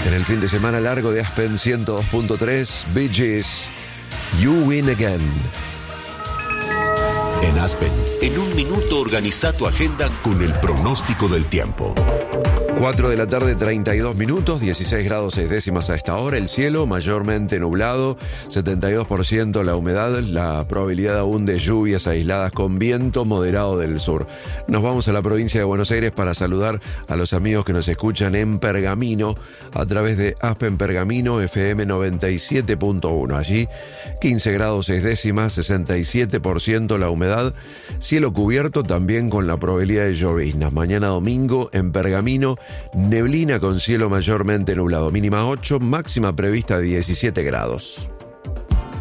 En el fin de semana largo de Aspen 102.3, Bee Gees, You Win Again. En Aspen, en un minuto organiza tu agenda con el pronóstico del tiempo. 4 de la tarde, 32 minutos, 16 grados 6 décimas a esta hora. El cielo mayormente nublado, 72% la humedad, la probabilidad aún de lluvias aisladas con viento moderado del sur. Nos vamos a la provincia de Buenos Aires para saludar a los amigos que nos escuchan en Pergamino a través de Aspen Pergamino FM 97.1. Allí 15 grados 6 décimas, 67% la humedad, cielo cubierto también con la probabilidad de lloviznas. Mañana domingo en Pergamino, neblina con cielo mayormente nublado, mínima 8, máxima prevista 17 grados.